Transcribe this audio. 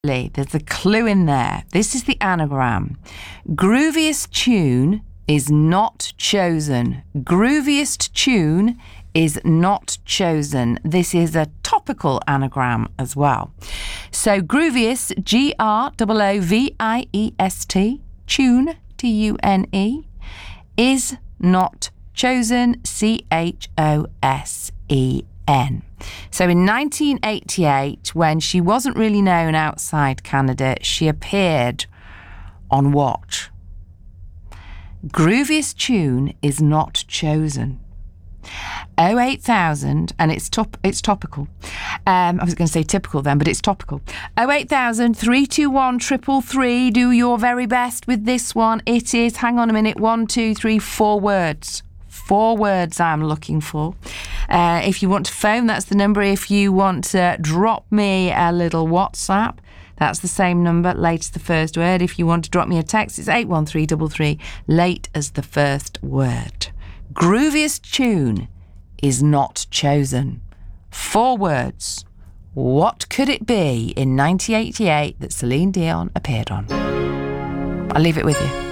There's a clue in there. This is the anagram. Grooviest tune is not chosen. Grooviest tune is not chosen. This is a topical anagram as well. So grooviest, Grooviest, tune, Tune, is not chosen, Chosen. So in 1988, when she wasn't really known outside Canada, she appeared on what? Grooviest tune is not chosen. 08000, and it's topical. I was going to say typical then, but it's topical. 08000 321 333. Do your very best with this one. It is, hang on a minute, 1, 2, 3, 4 words. 4 words I'm looking for. If you want to phone, that's the number. If you want to drop me a little WhatsApp, that's the same number, late as the first word. If you want to drop me a text, it's 81333, late as the first word. Grooviest tune is not chosen. 4 words. What could it be in 1988 that Celine Dion appeared on? I'll leave it with you.